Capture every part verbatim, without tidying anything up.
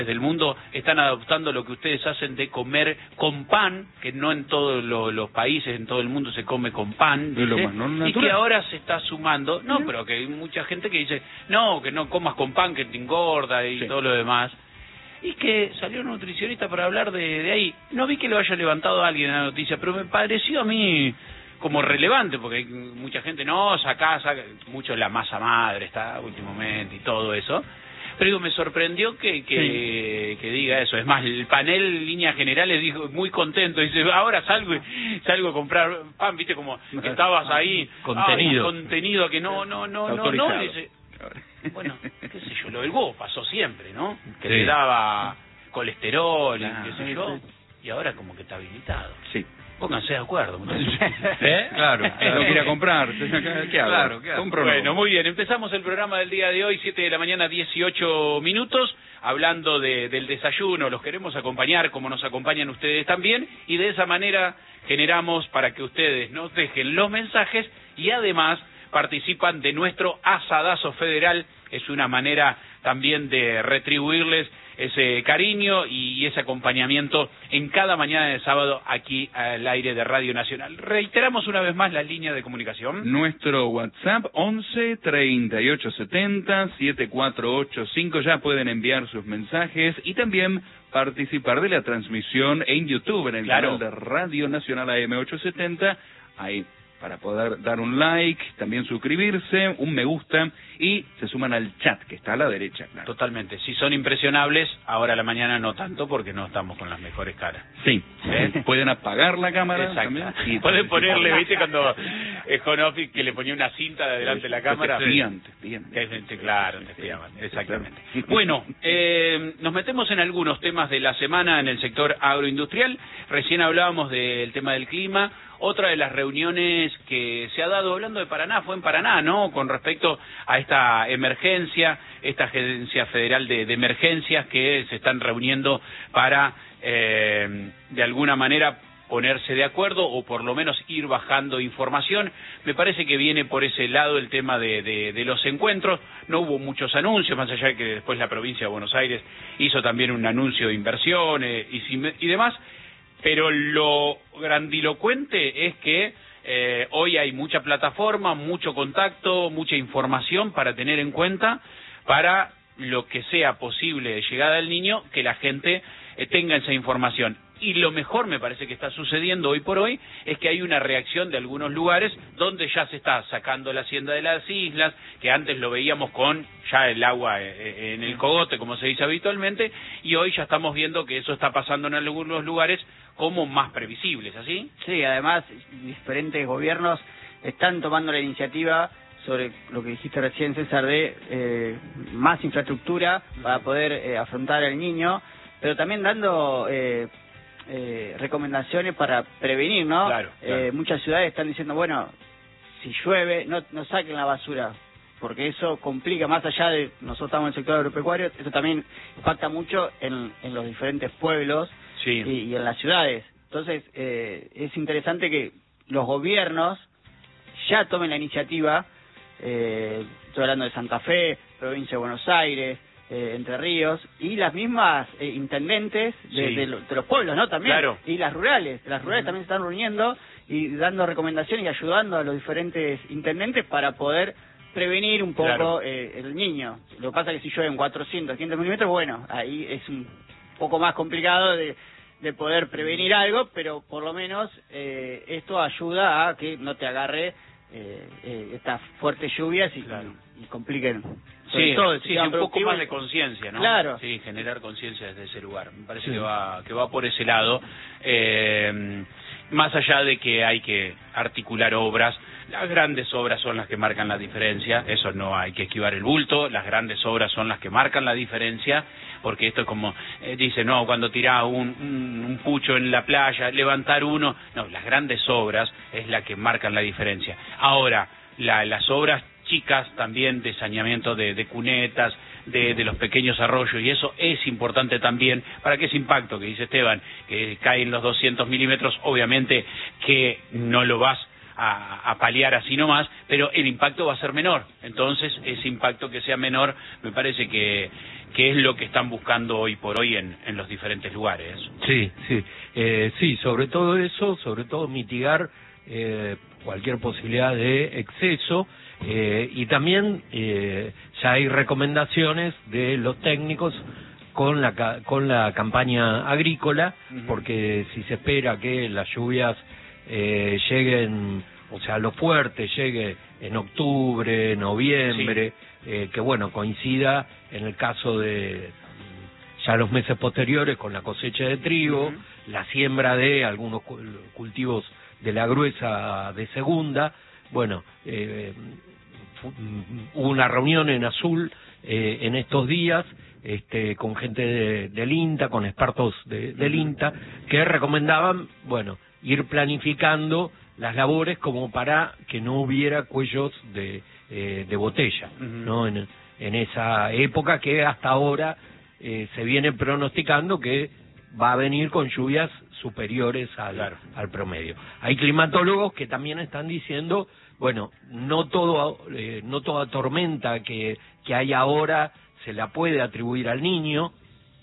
del mundo están adoptando lo que ustedes hacen de comer con pan, que no en todos lo, los países, en todo el mundo se come con pan, ¿dice? Lo más no y natural. que ahora se está sumando, no, pero que hay mucha gente que dice, no, que no comas con pan, que te engorda y sí. todo lo demás. Y que salió un nutricionista para hablar de, de ahí. No vi que lo haya levantado alguien en la noticia, pero me pareció a mí como relevante, porque hay mucha gente, no, saca, saca, mucho la masa madre está últimamente y todo eso. Pero digo, me sorprendió que que, sí. que diga eso. Es más, el panel en líneas generales dijo muy contento. Dice, ahora salgo salgo a comprar pan, viste, como que estabas ahí. Contenido. Ay, contenido que no, no, no, no, no. Dice, bueno, qué sé yo, lo del huevo pasó siempre, ¿no? Que sí. le daba colesterol claro. y qué sé yo. Y ahora como que está habilitado. Sí. Pónganse de acuerdo, muchachos. ¿Eh? Claro, claro. Lo quiere comprar. ¿Qué hago? Claro, claro. Compro bueno, no. muy bien. Empezamos el programa del día de hoy, siete de la mañana, dieciocho minutos, hablando de, del desayuno. Los queremos acompañar como nos acompañan ustedes también, y de esa manera generamos para que ustedes nos dejen los mensajes y además participan de nuestro asadazo federal. Es una manera también de retribuirles ese cariño y ese acompañamiento en cada mañana de sábado aquí al aire de Radio Nacional. Reiteramos una vez más la línea de comunicación. Nuestro WhatsApp once, treinta y ocho setenta, setenta y cuatro ochenta y cinco. Ya pueden enviar sus mensajes y también participar de la transmisión en YouTube, en el claro. canal de Radio Nacional A M ochocientos setenta. Ahí para poder dar un like, también suscribirse, un me gusta y se suman al chat que está a la derecha. Claro. Totalmente. Si son impresionables, ahora a la mañana no tanto porque no estamos con las mejores caras. Sí. ¿Eh? Pueden apagar la cámara. Exacto. También. Y pueden ponerle, viste, cuando es home office que le ponía una cinta de delante de la cámara. Te espían, te espían. Claro, te espiaban, exactamente. Bueno, eh, nos metemos en algunos temas de la semana en el sector agroindustrial. Recién hablábamos del tema del clima. Otra de las reuniones que se ha dado, hablando de Paraná, fue en Paraná, ¿no? Con respecto a esta emergencia, esta Agencia Federal de, de Emergencias que se están reuniendo para, eh, de alguna manera, ponerse de acuerdo o por lo menos ir bajando información. Me parece que viene por ese lado el tema de, de, de los encuentros. No hubo muchos anuncios, más allá de que después la provincia de Buenos Aires hizo también un anuncio de inversiones y, y demás. Pero lo grandilocuente es que eh, hoy hay mucha plataforma, mucho contacto, mucha información para tener en cuenta para lo que sea posible de llegada del niño, que la gente eh, tenga esa información. Y lo mejor me parece que está sucediendo hoy por hoy es que hay una reacción de algunos lugares donde ya se está sacando la hacienda de las islas, que antes lo veíamos con ya el agua en el cogote, como se dice habitualmente, y hoy ya estamos viendo que eso está pasando en algunos lugares como más previsibles, ¿así? Sí, además diferentes gobiernos están tomando la iniciativa sobre lo que dijiste recién, César, de eh, más infraestructura para poder eh, afrontar al niño, pero también dando eh, eh, recomendaciones para prevenir, ¿no? Claro, claro. Eh, muchas ciudades están diciendo, bueno, si llueve, no, no saquen la basura, porque eso complica, más allá de nosotros estamos en el sector agropecuario, eso también impacta mucho en, en los diferentes pueblos sí. y, y en las ciudades. Entonces, eh, es interesante que los gobiernos ya tomen la iniciativa. Eh, estoy hablando de Santa Fe, provincia de Buenos Aires, eh, Entre Ríos, y las mismas eh, intendentes de, sí. de, lo, de los pueblos, ¿no? También, claro. y las rurales, las rurales uh-huh. también se están reuniendo y dando recomendaciones y ayudando a los diferentes intendentes para poder prevenir un poco claro. eh, el niño. Lo que pasa es que si llueven cuatrocientos, quinientos milímetros, bueno, ahí es un poco más complicado de, de poder prevenir algo, pero por lo menos eh, esto ayuda a que no te agarre Eh, eh, estas fuertes lluvias y, claro. y, y compliquen sí, todo el sí, un poco más de conciencia, ¿no? Claro. Sí, generar conciencia desde ese lugar. Me parece sí. que va que va por ese lado. Eh, más allá de que hay que articular obras, las grandes obras son las que marcan la diferencia, eso no hay que esquivar el bulto, las grandes obras son las que marcan la diferencia, porque esto es como, eh, dice, no, cuando tirás un, un, un pucho en la playa, levantar uno, no, las grandes obras es la que marcan la diferencia. Ahora, la, las obras chicas también de saneamiento de, de cunetas, de, de los pequeños arroyos, y eso es importante también para que ese impacto que dice Esteban, que cae en los doscientos milímetros, obviamente que no lo vas a, a paliar así nomás, pero el impacto va a ser menor. Entonces, ese impacto que sea menor, me parece que, que es lo que están buscando hoy por hoy en, en los diferentes lugares. Sí, sí, eh, sí, sobre todo eso, sobre todo mitigar eh, cualquier posibilidad de exceso, eh, y también eh, ya hay recomendaciones de los técnicos con la con la campaña agrícola, uh-huh. porque si se espera que las lluvias eh, lleguen, o sea, lo fuerte llegue en octubre, noviembre, sí. eh, que bueno, coincida en el caso de ya los meses posteriores con la cosecha de trigo, uh-huh. la siembra de algunos cultivos de la gruesa de segunda. Bueno, eh, hubo una reunión en Azul eh, en estos días, este, con gente de, del INTA, con expertos de, del INTA, que recomendaban, bueno, ir planificando las labores como para que no hubiera cuellos de, eh, de botella, uh-huh. ¿no? En, en esa época que hasta ahora eh, se viene pronosticando que va a venir con lluvias superiores al, claro. al promedio. Hay climatólogos que también están diciendo, bueno, no todo, eh, no toda tormenta que, que hay ahora se la puede atribuir al Niño,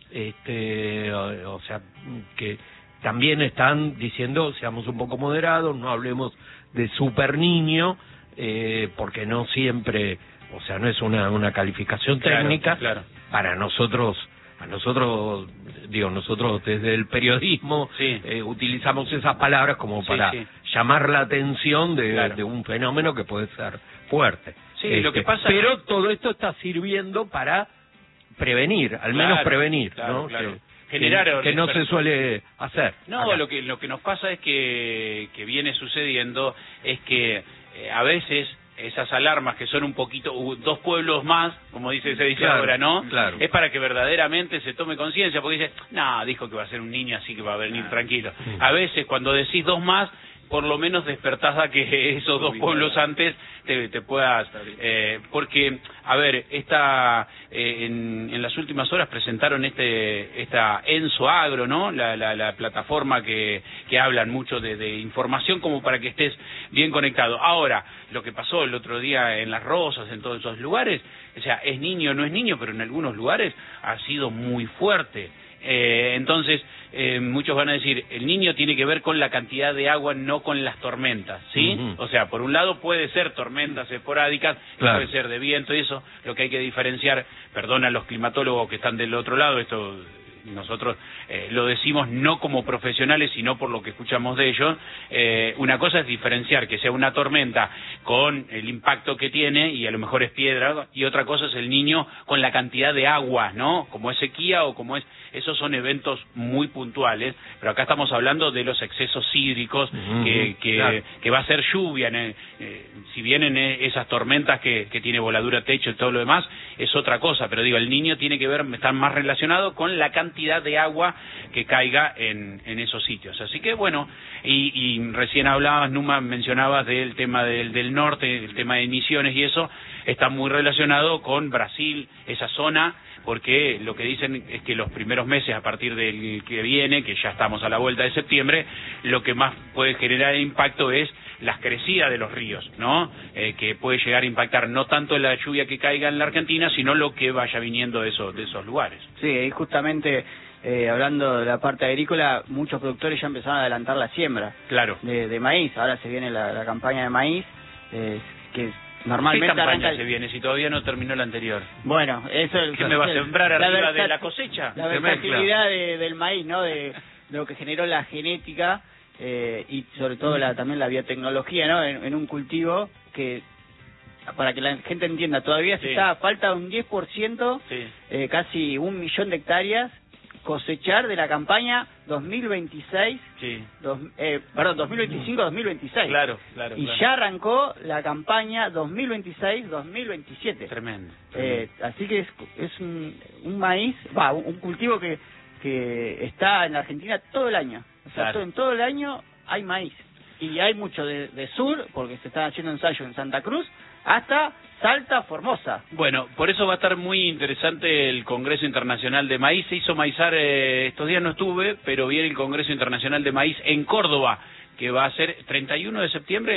este, o, o sea, que también están diciendo, seamos un poco moderados, no hablemos de super Niño, eh, porque no siempre, o sea, no es una, una calificación técnica. Claro, claro. Para nosotros, a nosotros, digo, nosotros desde el periodismo sí. eh, utilizamos esas palabras como sí, para sí. llamar la atención de, claro. de un fenómeno que puede ser fuerte. Sí, este, lo que pasa pero es... todo esto está sirviendo para prevenir, al claro, menos prevenir, claro, ¿no? Claro. Que, Generar que, que no se suele hacer. No, acá. lo que lo que nos pasa es que, que viene sucediendo es que eh, a veces esas alarmas que son un poquito, uh, dos pueblos más, como dice se dice claro, ahora, ¿no? Claro. Es para que verdaderamente se tome conciencia, porque dice, no, dijo que va a ser un niño, así que va a venir claro. tranquilo. Sí. A veces cuando decís dos más, por lo menos despertás a que esos dos pueblos antes te, te puedas... Eh, porque, a ver, esta eh, en, en las últimas horas presentaron este esta Enso Agro, ¿no? La, la, la plataforma que, que hablan mucho de, de información como para que estés bien conectado. Ahora, lo que pasó el otro día en Las Rosas, en todos esos lugares, o sea, es niño, no es niño, pero en algunos lugares ha sido muy fuerte. Eh, entonces, eh, muchos van a decir, el niño tiene que ver con la cantidad de agua, no con las tormentas, ¿sí? Uh-huh. O sea, por un lado puede ser tormentas esporádicas, claro. puede ser de viento y eso, lo que hay que diferenciar, perdón a los climatólogos que están del otro lado, esto nosotros eh, lo decimos no como profesionales, sino por lo que escuchamos de ellos. Eh, una cosa es diferenciar que sea una tormenta con el impacto que tiene, y a lo mejor es piedra, y otra cosa es el niño con la cantidad de agua, ¿no? Como es sequía o como es... Esos son eventos muy puntuales, pero acá estamos hablando de los excesos hídricos, uh-huh, que, que, claro. que va a ser lluvia, eh, eh, si vienen eh, esas tormentas que, que tiene voladura techo y todo lo demás, es otra cosa, pero digo, el niño tiene que ver, estar más relacionado con la cantidad de agua que caiga en, en esos sitios. Así que bueno, y, y recién hablabas, Numa, mencionabas del tema del, del norte, el tema de emisiones y eso, está muy relacionado con Brasil, esa zona, porque lo que dicen es que los primeros meses, a partir del que viene, que ya estamos a la vuelta de septiembre, lo que más puede generar impacto es las crecidas de los ríos, ¿no? Eh, que puede llegar a impactar no tanto la lluvia que caiga en la Argentina, sino lo que vaya viniendo de esos, de esos lugares. Sí, y justamente eh, hablando de la parte agrícola, muchos productores ya empezaron a adelantar la siembra claro. de, de maíz. Ahora se viene la, la campaña de maíz, eh, que normalmente ¿Qué campaña arranca el... se viene si todavía no terminó la anterior? Bueno, eso es... ¿Qué me va a sembrar la arriba versat... de la cosecha? La versatilidad de, del maíz, ¿no? De, de lo que generó la genética eh, y sobre todo la, también la biotecnología, ¿no? En, en un cultivo que, para que la gente entienda, todavía sí. se está a falta de un diez por ciento, sí. eh, casi un millón de hectáreas, cosechar de la campaña dos mil veintiséis, sí. dos, eh, perdón, dos mil veinticinco dos mil veintiséis. Claro, claro. Y claro. ya arrancó la campaña dos mil veintiséis dos mil veintisiete. Tremendo. Eh, así que es, es un, un maíz, va, un, un cultivo que, que está en Argentina todo el año. O sea, claro. todo, en todo el año hay maíz. Y hay mucho de, de sur, porque se están haciendo ensayos en Santa Cruz, hasta Salta, Formosa. Bueno, por eso va a estar muy interesante el Congreso Internacional de Maíz. Se hizo maizar, eh, estos días no estuve, pero viene el Congreso Internacional de Maíz en Córdoba, que va a ser treinta y uno de septiembre.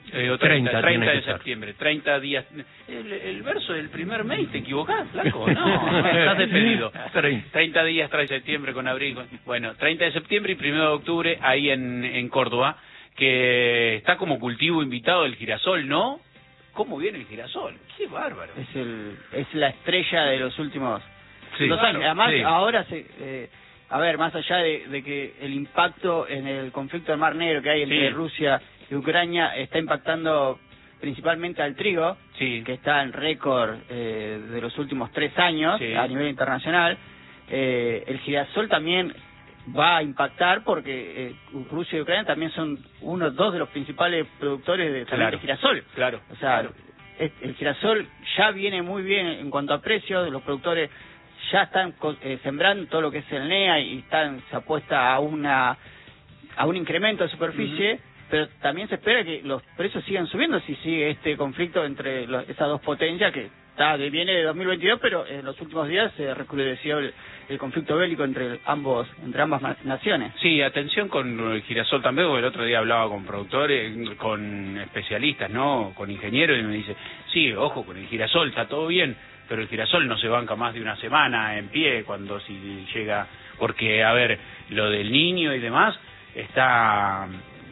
Eh, o treinta, treinta de septiembre, treinta días. El, el verso del primer mes, ¿te equivocás, flaco? No, estás despedido. treinta días trae septiembre con abril. Bueno, treinta de septiembre y primero de octubre ahí en, en Córdoba, que está como cultivo invitado el girasol, ¿no? ¿Cómo viene el girasol? ¡Qué bárbaro! Es el es la estrella de los últimos sí, dos claro, años. Además, sí. ahora se... Eh, a ver, más allá de, de que el impacto en el conflicto del Mar Negro que hay entre sí. Rusia y Ucrania está impactando principalmente al trigo, sí. que está en récord eh, de los últimos tres años sí. a nivel internacional, eh, el girasol también va a impactar porque eh, Rusia y Ucrania también son uno dos de los principales productores de, claro. de girasol. Claro. O sea, claro. el girasol ya viene muy bien en cuanto a precios, los productores ya están eh, sembrando todo lo que es el N E A y están se apuesta a una a un incremento de superficie, uh-huh. pero también se espera que los precios sigan subiendo si sigue este conflicto entre los, esas dos potencias que está que viene de dos mil veintidós, pero en los últimos días se recrudeció el, el conflicto bélico entre ambos entre ambas naciones. Sí, atención con el girasol también, porque el otro día hablaba con productores, con especialistas, ¿no? Con ingenieros, y me dice, sí, ojo, con el girasol está todo bien, pero el girasol no se banca más de una semana en pie cuando si llega, porque, a ver, lo del niño y demás está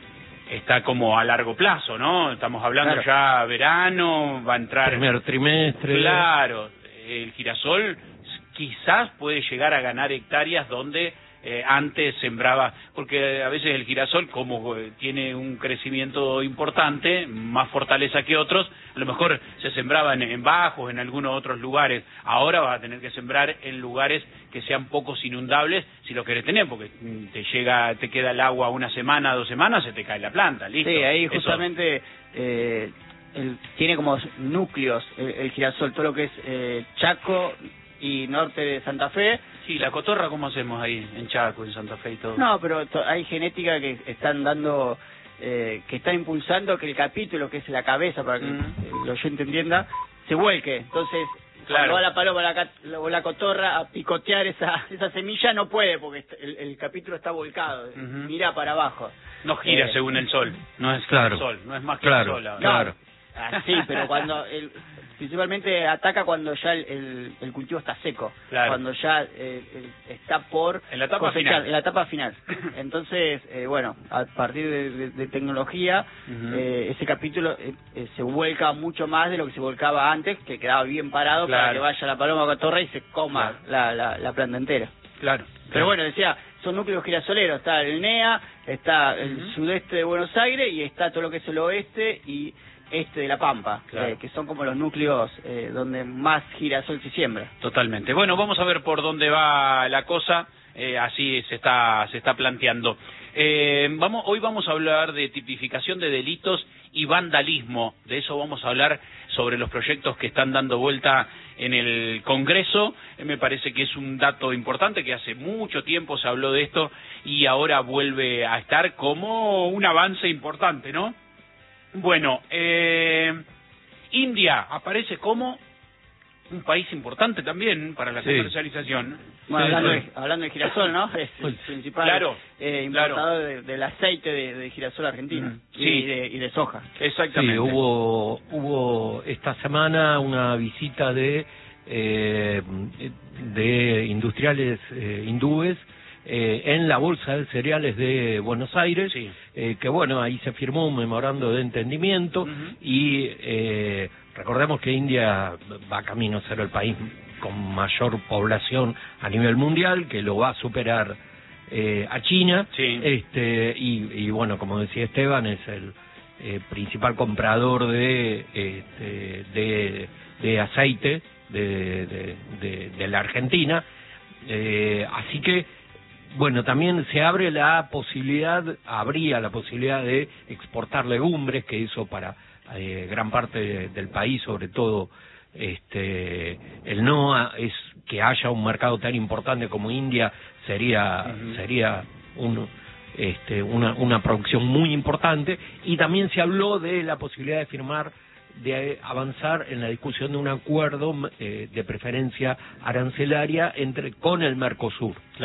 está como a largo plazo, ¿no? Estamos hablando claro. ya verano, va a entrar... Primer trimestre. Claro, el girasol quizás puede llegar a ganar hectáreas donde eh, antes sembraba, porque a veces el girasol, como eh, tiene un crecimiento importante, más fortaleza que otros, a lo mejor se sembraba en, en bajos, en algunos otros lugares. Ahora vas a tener que sembrar en lugares que sean pocos inundables, si lo querés tener, porque te llega, te queda el agua una semana, dos semanas, se te cae la planta, listo. Sí, ahí justamente eh, el, tiene como núcleos el, el girasol, todo lo que es eh, Chaco y norte de Santa Fe. Sí, la cotorra, ¿cómo hacemos ahí en Chaco, en Santa Fe y todo? No, pero to hay genética que están dando, eh, que están impulsando que el capítulo, que es la cabeza, para que mm. el oyente entienda, se vuelque. Entonces, claro. cuando va la paloma la, o la cotorra a picotear esa esa semilla, no puede, porque el, el capítulo está volcado, uh-huh. mira para abajo. No gira eh, según el sol, no es claro. el sol, no es más que claro, el sol. Ahora. Claro, ah, sí, pero cuando... El, principalmente ataca cuando ya el, el, el cultivo está seco, claro. cuando ya eh, está por en la etapa cosechar, final. en la etapa final. Entonces, eh, bueno, a partir de, de, de tecnología, uh-huh. eh, ese capítulo eh, eh, se vuelca mucho más de lo que se volcaba antes, que quedaba bien parado claro. para que vaya la paloma cotorra y se coma claro. la, la, la planta entera. Claro. Pero claro. bueno, decía, son núcleos girasoleros, está el N E A, está el uh-huh. sudeste de Buenos Aires y está todo lo que es el oeste y este de La Pampa, claro. eh, que son como los núcleos eh, donde más girasol se siembra. Totalmente. Bueno, vamos a ver por dónde va la cosa, eh, así se está se está planteando. Eh, vamos hoy vamos a hablar de tipificación de delitos y vandalismo. De eso vamos a hablar sobre los proyectos que están dando vuelta en el Congreso. Eh, me parece que es un dato importante, que hace mucho tiempo se habló de esto y ahora vuelve a estar como un avance importante, ¿no? Bueno, eh, India aparece como un país importante también para la sí. comercialización. Bueno, sí, hablando, sí. De, hablando de girasol, ¿no? Es el principal claro, eh, importador claro. de, del aceite de, de girasol argentino mm, sí. y, de, y de soja. Exactamente. Sí, hubo, hubo esta semana una visita de, eh, de industriales eh, hindúes Eh, en la Bolsa de Cereales de Buenos Aires, sí. eh, que bueno, ahí se firmó un memorando de entendimiento uh-huh. y eh, recordemos que India va camino a ser el país con mayor población a nivel mundial, que lo va a superar eh, a China, sí. este y, y bueno, como decía Esteban, es el eh, principal comprador de, este, de, de aceite de, de, de, de la Argentina, eh, así que bueno, también se abre la posibilidad, habría la posibilidad de exportar legumbres, que eso para eh, gran parte de, del país, sobre todo este el NOA, es que haya un mercado tan importante como India, sería uh-huh. sería un este una una producción muy importante. Y también se habló de la posibilidad de firmar, de avanzar en la discusión de un acuerdo eh, de preferencia arancelaria entre con el Mercosur. Claro.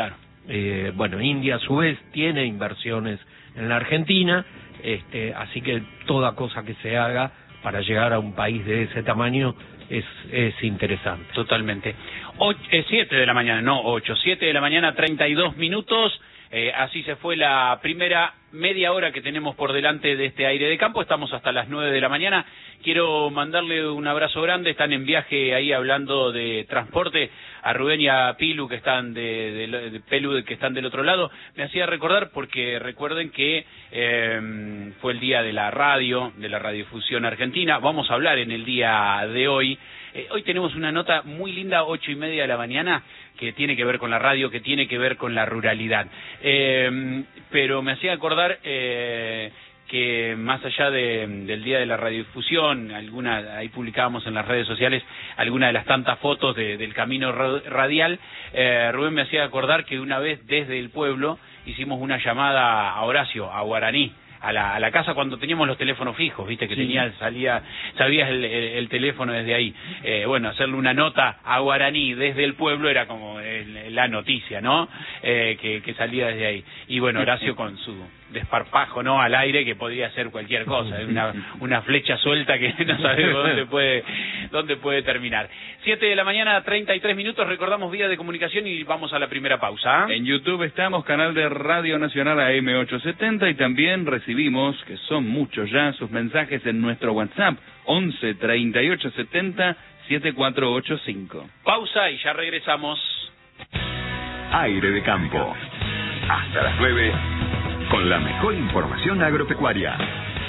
Eh, bueno, India a su vez tiene inversiones en la Argentina, este, así que toda cosa que se haga para llegar a un país de ese tamaño es, es interesante. Totalmente. Ocho, eh, siete de la mañana, no ocho, siete de la mañana, treinta y dos minutos. Eh, así se fue la primera media hora que tenemos por delante de este aire de campo. Estamos hasta las nueve de la mañana. Quiero mandarle un abrazo grande. Están en viaje ahí hablando de transporte a Rubén y a Pilu, que están de, de, de Pelu, que están del otro lado. Me hacía recordar, porque recuerden que eh, fue el día de la radio, de la radiodifusión argentina. Vamos a hablar en el día de hoy. Eh, hoy tenemos una nota muy linda, ocho y media de la mañana, que tiene que ver con la radio, que tiene que ver con la ruralidad. Eh, pero me hacía acordar eh, que más allá de, del Día de la Radiodifusión, alguna, ahí publicábamos en las redes sociales algunas de las tantas fotos de, del camino radial, eh, Rubén me hacía acordar que una vez desde el pueblo hicimos una llamada a Horacio, a Guaraní, a la, a la casa cuando teníamos los teléfonos fijos, viste que sí. tenía, salía, sabías el, el, el teléfono desde ahí. Eh, bueno, hacerle una nota a Guaraní desde el pueblo era como el, la noticia, ¿no? Eh, que, que salía desde ahí. Y bueno, Horacio con su desparpajo, ¿no? Al aire, que podía ser cualquier cosa, una, una flecha suelta que no sabemos dónde puede, dónde puede terminar. Siete de la mañana, treinta y tres minutos, recordamos vía de comunicación y vamos a la primera pausa. En YouTube estamos, canal de Radio Nacional A M ochocientos setenta, y también recibimos, que son muchos ya, sus mensajes en nuestro WhatsApp, once, treinta y ocho, setenta, setenta y cuatro ochenta y cinco. Pausa y ya regresamos. Aire de campo. Hasta las nueve, con la mejor información agropecuaria.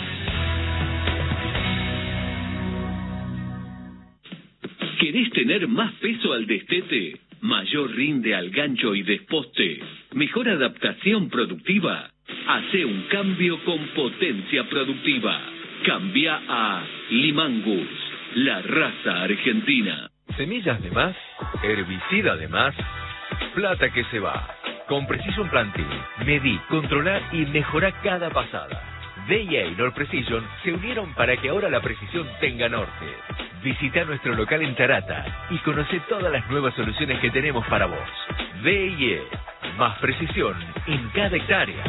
¿Querés tener más peso al destete? ¿Mayor rinde al gancho y desposte? ¿Mejor adaptación productiva? Hace un cambio con potencia productiva. Cambia a Limangus, la raza argentina. Semillas de más, herbicida de más, plata que se va. Con Precision Planting, medí, controlar y mejorar cada pasada. D I A y Nord Precision se unieron para que ahora la precisión tenga norte. Visita nuestro local en Tarata y conoce todas las nuevas soluciones que tenemos para vos. D I A, más precisión en cada hectárea.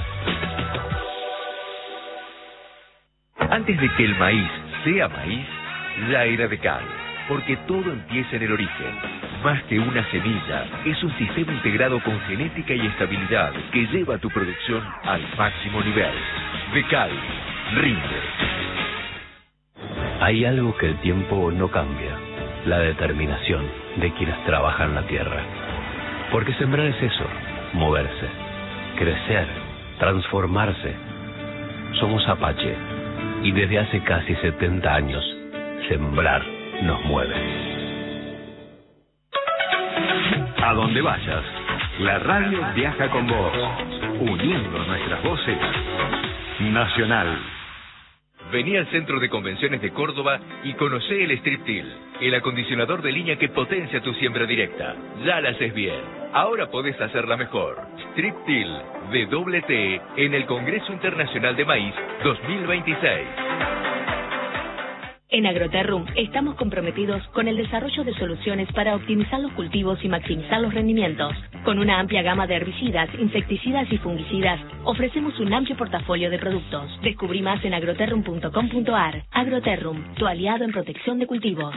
Antes de que el maíz sea maíz, ya era de cal, porque todo empieza en el origen. Más que una semilla, es un sistema integrado con genética y estabilidad que lleva tu producción al máximo nivel. Becal, rinde. Hay algo que el tiempo no cambia, la determinación de quienes trabajan la tierra. Porque sembrar es eso, moverse, crecer, transformarse. Somos Apache, y desde hace casi setenta años, sembrar nos mueve. A donde vayas, la radio viaja con vos, uniendo nuestras voces. Nacional. Vení al Centro de Convenciones de Córdoba y conocé el Striptil, el acondicionador de línea que potencia tu siembra directa. Ya la haces bien, ahora podés hacerla mejor. Striptil de doble T en el Congreso Internacional de Maíz dos mil veintiséis. En Agroterrum estamos comprometidos con el desarrollo de soluciones para optimizar los cultivos y maximizar los rendimientos. Con una amplia gama de herbicidas, insecticidas y fungicidas, ofrecemos un amplio portafolio de productos. Descubrí más en agroterrum punto com punto ar. Agroterrum, tu aliado en protección de cultivos.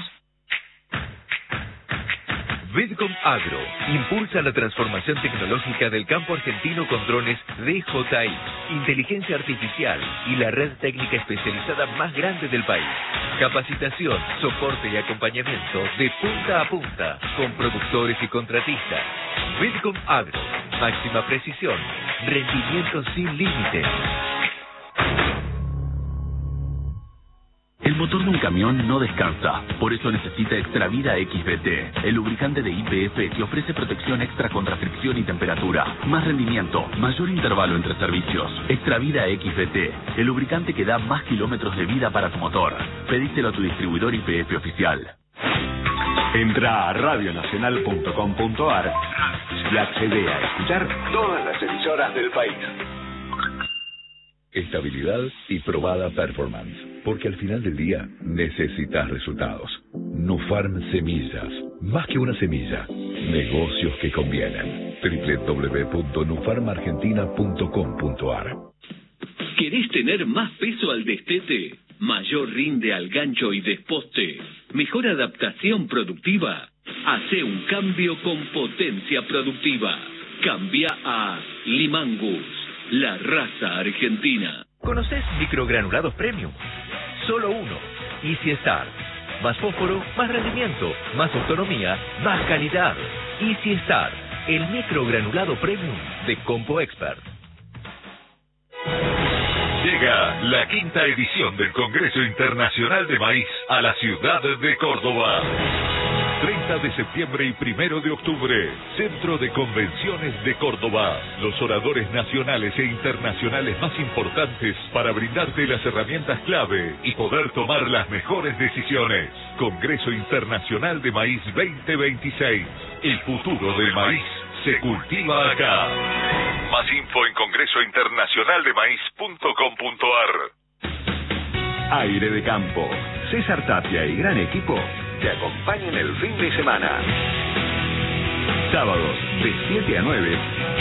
Vidcom Agro impulsa la transformación tecnológica del campo argentino con drones D J I, inteligencia artificial y la red técnica especializada más grande del país. Capacitación, soporte y acompañamiento de punta a punta con productores y contratistas. Vidcom Agro, máxima precisión, rendimiento sin límites. El motor de un camión no descansa, por eso necesita Extravida X B T, el lubricante de Y P F que ofrece protección extra contra fricción y temperatura, más rendimiento, mayor intervalo entre servicios. Extravida X B T, el lubricante que da más kilómetros de vida para tu motor. Pedíselo a tu distribuidor Y P F oficial. Entra a radio nacional punto com punto ar y accede a escuchar todas las emisoras del país. Estabilidad y probada performance, porque al final del día necesitas resultados. Nufarm Semillas, más que una semilla, negocios que convienen. doble u doble u doble u punto nufarmargentina punto com punto ar. ¿Querés tener más peso al destete? ¿Mayor rinde al gancho y desposte? ¿Mejor adaptación productiva? Hace un cambio con potencia productiva. Cambia a Limangus, la raza argentina. ¿Conoces microgranulados premium? Solo uno. Easy Start. Más fósforo, más rendimiento, más autonomía, más calidad. Easy Start, el microgranulado premium de Compo Expert. Llega la quinta edición del Congreso Internacional de Maíz a la ciudad de Córdoba. treinta de septiembre y primero de octubre, Centro de Convenciones de Córdoba. Los oradores nacionales e internacionales más importantes para brindarte las herramientas clave y poder tomar las mejores decisiones. Congreso Internacional de Maíz veinte veintiséis. El futuro del maíz se cultiva acá. Más info en congreso internacional de maíz punto com punto ar. Aire de Campo. César Tapia y gran equipo te acompañan el fin de semana. Sábados de siete a nueve